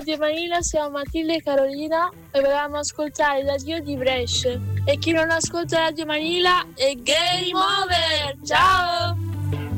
Radio Manila, siamo Matilde e Carolina e volevamo ascoltare Radio di Brescia. E chi non ascolta Radio Manila è Game Over! Ciao!